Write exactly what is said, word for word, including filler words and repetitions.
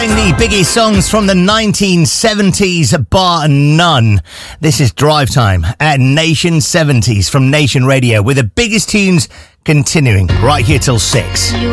playing the biggest songs from the nineteen seventies, bar none. This is Drive Time at Nation seventies from Nation Radio, with the biggest tunes continuing right here till six.